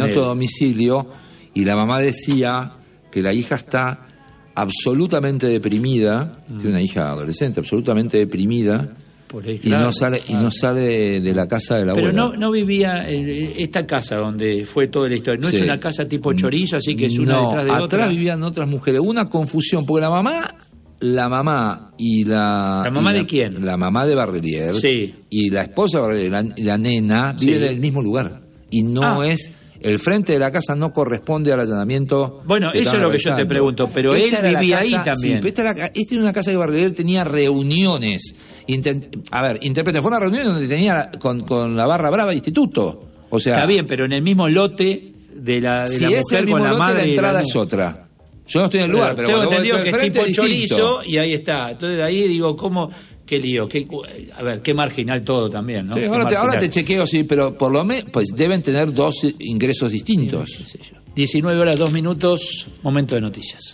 otro domicilio, y la mamá decía que la hija está absolutamente deprimida, tiene una hija adolescente, absolutamente deprimida, y no sale de la casa de la abuela. Pero no vivía en esta casa donde fue toda la historia. No es una casa tipo chorizo, así que es una detrás de otra. Atrás vivían otras mujeres. Una confusión, porque la mamá y la... ¿La mamá de quién? La mamá de Barrelier. Sí. Y la esposa de Barrelier, la nena, viven en el mismo lugar. Y no es... El frente de la casa no corresponde al allanamiento. Bueno, eso es lo que yo te pregunto, pero él vivía ahí también. Sí, esta era una casa que Barrelier tenía reuniones. Interpreten, fue una reunión donde tenía con la barra brava instituto. O sea, está bien, pero en el mismo lote de la mujer con la madre. La entrada es otra. Yo no estoy en el lugar, pero tengo entendido que es tipo chorizo y ahí está. Entonces de ahí digo, ¿cómo? Qué lío, qué marginal todo también, ¿no? Sí, ahora te chequeo, sí, pero por lo menos pues deben tener dos ingresos distintos. Sí, 19 horas, 2 minutos, momento de noticias.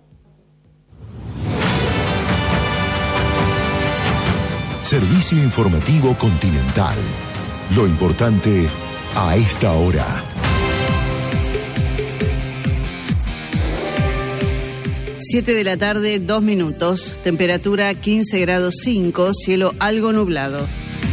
Servicio informativo Continental. Lo importante a esta hora. 7 de la tarde, 2 minutos, temperatura 15 grados 5, cielo algo nublado.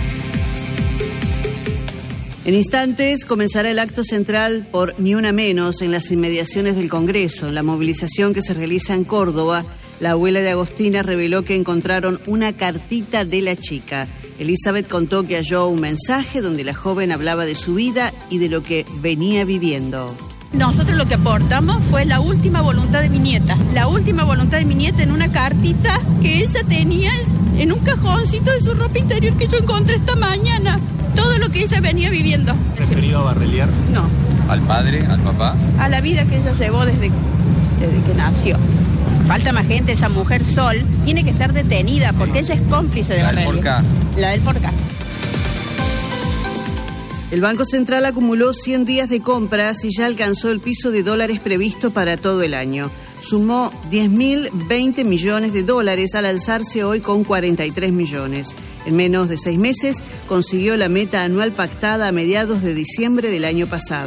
En instantes comenzará el acto central por Ni Una Menos en las inmediaciones del Congreso. En la movilización que se realiza en Córdoba, la abuela de Agostina reveló que encontraron una cartita de la chica. Elizabeth contó que halló un mensaje donde la joven hablaba de su vida y de lo que venía viviendo. Nosotros lo que aportamos fue la última voluntad de mi nieta. La última voluntad de mi nieta en una cartita que ella tenía en un cajoncito de su ropa interior que yo encontré esta mañana. Todo lo que ella venía viviendo. ¿Referido a Barrelier? No. ¿Al padre, al papá? A la vida que ella llevó desde que nació. Falta más gente, esa mujer Sol tiene que estar detenida porque ella es cómplice de Barrelier. La del Forca. El Banco Central acumuló 100 días de compras y ya alcanzó el piso de dólares previsto para todo el año. Sumó 10.020 millones de dólares al alzarse hoy con 43 millones. En menos de 6 meses consiguió la meta anual pactada a mediados de diciembre del año pasado.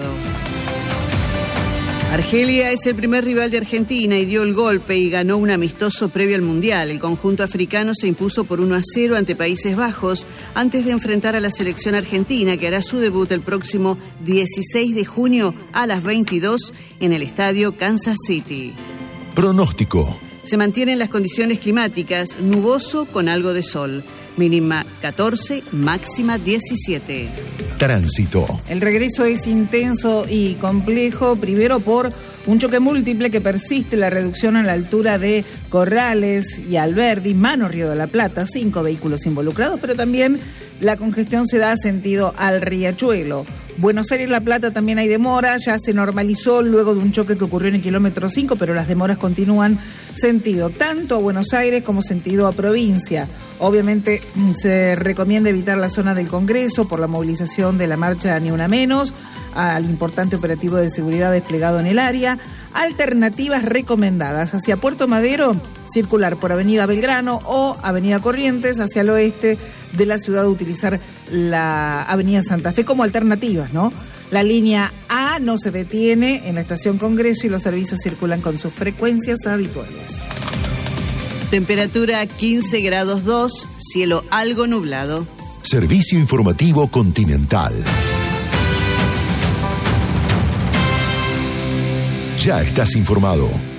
Argelia es el primer rival de Argentina y dio el golpe y ganó un amistoso previo al Mundial. El conjunto africano se impuso por 1-0 ante Países Bajos antes de enfrentar a la selección argentina que hará su debut el próximo 16 de junio a las 22 en el estadio Kansas City. Pronóstico. Se mantienen las condiciones climáticas, nuboso con algo de sol. Mínima 14, máxima 17. Tránsito. El regreso es intenso y complejo, primero por un choque múltiple que persiste, la reducción a la altura de Corrales y Alberdi, Mano Río de la Plata, 5 vehículos involucrados, pero también la congestión se da sentido al Riachuelo. Buenos Aires, La Plata también hay demoras, ya se normalizó luego de un choque que ocurrió en el kilómetro 5, pero las demoras continúan sentido tanto a Buenos Aires como sentido a provincia. Obviamente se recomienda evitar la zona del Congreso por la movilización de la marcha Ni Una Menos, al importante operativo de seguridad desplegado en el área. Alternativas recomendadas: hacia Puerto Madero, circular por Avenida Belgrano o Avenida Corrientes, hacia el oeste de la ciudad, utilizar la Avenida Santa Fe como alternativas, ¿no? La línea A no se detiene en la estación Congreso y los servicios circulan con sus frecuencias habituales. Temperatura 15 grados 2, cielo algo nublado. Servicio informativo Continental. Ya estás informado.